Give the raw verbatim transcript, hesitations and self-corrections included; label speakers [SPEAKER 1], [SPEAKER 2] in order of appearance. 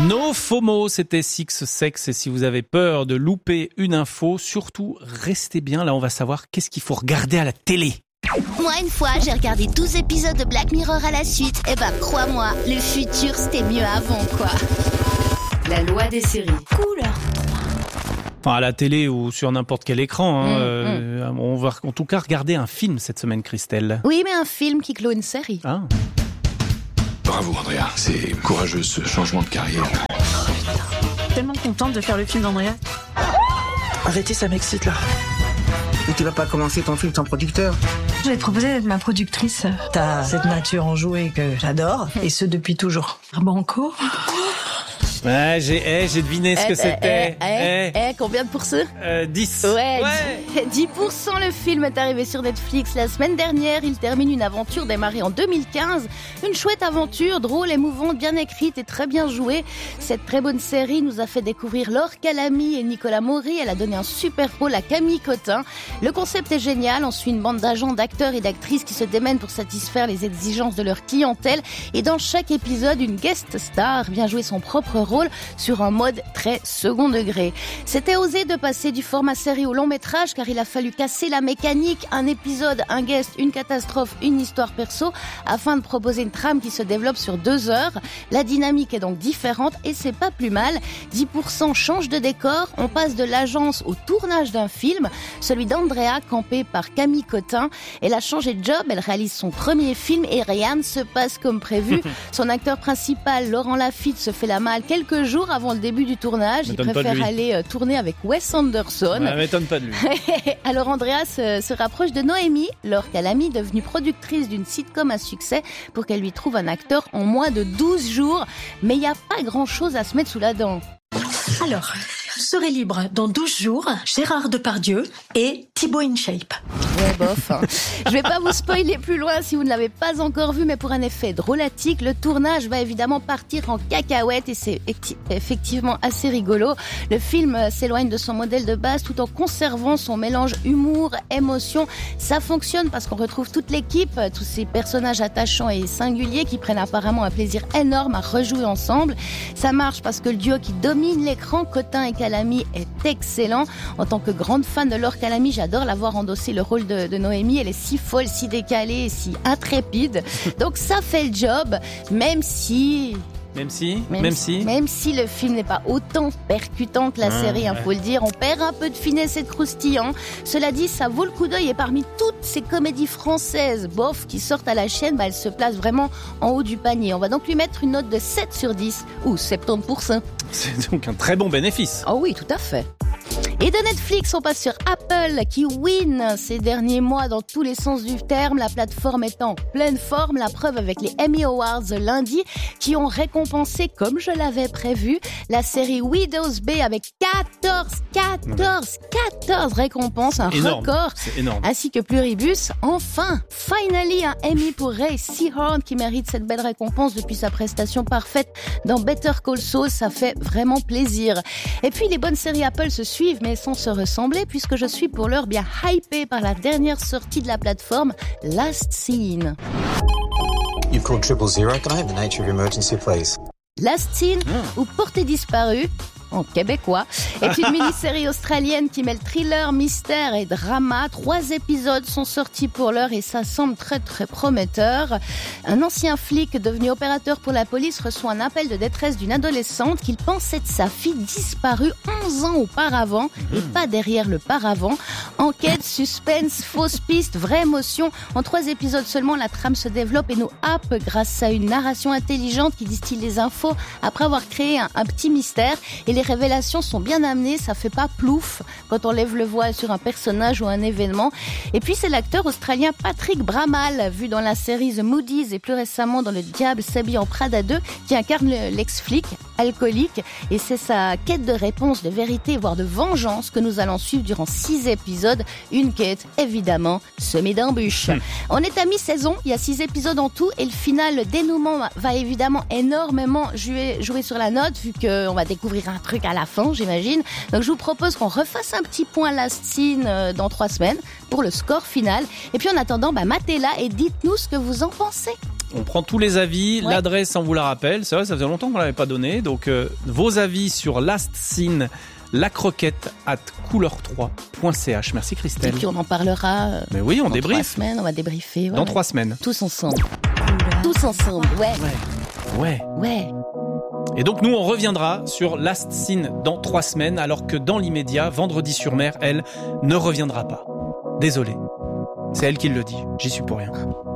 [SPEAKER 1] No FOMO, c'était Six Sex. Et si vous avez peur de louper une info, surtout restez bien. Là, on va savoir qu'est-ce qu'il faut regarder à la télé.
[SPEAKER 2] Moi, une fois, j'ai regardé douze épisodes de Black Mirror à la suite. Et bah, crois-moi, le futur, c'était mieux avant, quoi.
[SPEAKER 3] La loi des séries.
[SPEAKER 2] Cool.
[SPEAKER 1] Enfin, à la télé ou sur n'importe quel écran. Hein.
[SPEAKER 2] Mmh,
[SPEAKER 1] euh, mmh. On va en tout cas regarder un film cette semaine, Christelle.
[SPEAKER 2] Oui, mais un film qui clôt une série.
[SPEAKER 1] Ah.
[SPEAKER 4] Bravo, Andrea. C'est courageux, ce changement de carrière.
[SPEAKER 5] Tellement contente de faire le film d'Andrea.
[SPEAKER 6] Arrêtez, ça m'excite là. Mais tu vas pas commencer ton film sans producteur.
[SPEAKER 5] Je vais te proposer d'être ma productrice. T'as cette nature enjouée que j'adore, et ce depuis toujours. Banco.
[SPEAKER 1] Ouais, j'ai, eh, j'ai deviné ce
[SPEAKER 2] Eh,
[SPEAKER 1] que
[SPEAKER 2] eh,
[SPEAKER 1] c'était.
[SPEAKER 2] Eh, eh, eh, combien de pourcents
[SPEAKER 1] euh, dix.
[SPEAKER 2] Ouais,
[SPEAKER 1] ouais.
[SPEAKER 2] dix pour cent. Le film est arrivé sur Netflix la semaine dernière. Il termine une aventure démarrée en deux mille quinze. Une chouette aventure, drôle, émouvante, bien écrite et très bien jouée. Cette très bonne série nous a fait découvrir Laure Calamy et Nicolas Maury. Elle a donné un super rôle à Camille Cotin. Le concept est génial. On suit une bande d'agents, d'acteurs et d'actrices qui se démènent pour satisfaire les exigences de leur clientèle. Et dans chaque épisode, une guest star vient jouer son propre rôle sur un mode très second degré. C'était osé de passer du format série au long métrage car il a fallu casser la mécanique, un épisode, un guest, une catastrophe, une histoire perso afin de proposer une trame qui se développe sur deux heures. La dynamique est donc différente et c'est pas plus mal. dix pour cent change de décor, on passe de l'agence au tournage d'un film, celui d'Andrea campé par Camille Cotin. Elle a changé de job, elle réalise son premier film et rien ne se passe comme prévu. Son acteur principal, Laurent Lafitte, se fait la malle quelques jours avant le début du tournage. Il préfère aller euh, tourner avec Wes Anderson.
[SPEAKER 1] Ça m'étonne pas de lui.
[SPEAKER 2] Alors Andrea se, se rapproche de Noémie, Laure Calamy, devenue productrice d'une sitcom à succès, pour qu'elle lui trouve un acteur en moins de douze jours. Mais il n'y a pas grand-chose à se mettre sous la dent.
[SPEAKER 5] Alors, je serai libre dans douze jours, Gérard Depardieu et Thibaut InShape.
[SPEAKER 2] Ouais, bof. Hein. Je vais pas vous spoiler plus loin si vous ne l'avez pas encore vu, mais pour un effet drôlatique, le tournage va évidemment partir en cacahuète et c'est effectivement assez rigolo. Le film s'éloigne de son modèle de base tout en conservant son mélange humour, émotion. Ça fonctionne parce qu'on retrouve toute l'équipe, tous ces personnages attachants et singuliers qui prennent apparemment un plaisir énorme à rejouer ensemble. Ça marche parce que le duo qui domine l'écran, Cotin et Calamy, est excellent. En tant que grande fan de Laure Calamy, j'adore l'avoir endossé le rôle de, de Noémie. Elle est si folle, si décalée, si intrépide. Donc ça fait le job, même si...
[SPEAKER 1] Même si,
[SPEAKER 2] même,
[SPEAKER 1] même si,
[SPEAKER 2] même si le film n'est pas autant percutant que la
[SPEAKER 1] mmh,
[SPEAKER 2] série, hein,
[SPEAKER 1] ouais.
[SPEAKER 2] faut le dire, on perd un peu de finesse et de croustillant. Cela dit, ça vaut le coup d'œil et parmi toutes ces comédies françaises, bof, qui sortent à la chaîne, bah, elle se place vraiment en haut du panier. On va donc lui mettre une note de sept sur dix ou soixante-dix pour cent.
[SPEAKER 1] C'est donc un très bon bénéfice.
[SPEAKER 2] Oh oui, tout à fait. Et de Netflix, on passe sur Apple qui win ces derniers mois dans tous les sens du terme. La plateforme est en pleine forme. La preuve avec les Emmy Awards lundi qui ont récompensé, comme je l'avais prévu, la série Widow's Bay avec quatorze, quatorze, quatorze récompenses, un
[SPEAKER 1] énorme.
[SPEAKER 2] record.
[SPEAKER 1] C'est énorme.
[SPEAKER 2] Ainsi que Pluribus. Enfin, finally, un Emmy pour Ray Seahorn qui mérite cette belle récompense depuis sa prestation parfaite dans Better Call Saul. Ça fait vraiment plaisir. Et puis, les bonnes séries Apple se suivent, mais sans se ressembler, puisque je suis pour l'heure bien hypée par la dernière sortie de la plateforme, Last Scene.
[SPEAKER 7] You've called triple zero. Can I have the nature of your emergency, please?
[SPEAKER 2] Last Scene, ou Portée disparue, en québécois, est une mini-série australienne qui mêle thriller, mystère et drama. Trois épisodes sont sortis pour l'heure et ça semble très très prometteur. Un ancien flic devenu opérateur pour la police reçoit un appel de détresse d'une adolescente qu'il pense être sa fille disparue onze ans auparavant et pas derrière le paravent. Enquête, suspense, fausse piste, vraie émotion. En trois épisodes seulement, la trame se développe et nous happe grâce à une narration intelligente qui distille les infos après avoir créé un, un petit mystère. Et les Les révélations sont bien amenées, ça fait pas plouf quand on lève le voile sur un personnage ou un événement. Et puis c'est l'acteur australien Patrick Bramal, vu dans la série The Moodies et plus récemment dans Le Diable s'habille en Prada deux, qui incarne l'ex-flic alcoolique. Et c'est sa quête de réponse, de vérité, voire de vengeance que nous allons suivre durant six épisodes. Une quête, évidemment, semée d'embûches. Mmh. On est à mi-saison, il y a six épisodes en tout et le final, le dénouement va évidemment énormément jouer, jouer sur la note, vu qu'on va découvrir un truc à la fin, j'imagine. Donc je vous propose qu'on refasse un petit point Last Scene euh, dans trois semaines pour le score final. Et puis en attendant, bah, matez-la et dites-nous ce que vous en pensez.
[SPEAKER 1] On prend tous les avis,
[SPEAKER 2] Ouais.
[SPEAKER 1] l'adresse on vous la rappelle, c'est vrai, ça faisait longtemps qu'on l'avait pas donné, donc euh, vos avis sur Last Scene, la croquette at couleur trois point c h. Merci
[SPEAKER 2] Et
[SPEAKER 1] Christelle.
[SPEAKER 2] puis on en parlera euh,
[SPEAKER 1] Mais oui, on
[SPEAKER 2] dans trois
[SPEAKER 1] débriefe
[SPEAKER 2] semaines, on va débriefer.
[SPEAKER 1] dans
[SPEAKER 2] voilà.
[SPEAKER 1] trois semaines.
[SPEAKER 2] Tous ensemble. Tous ensemble, ouais.
[SPEAKER 1] Ouais.
[SPEAKER 2] Ouais.
[SPEAKER 1] Et donc nous on reviendra sur Last Scene dans trois semaines, alors que dans l'immédiat, Vendredi sur mer, elle, ne reviendra pas. Désolé. C'est elle qui le dit, j'y suis pour rien.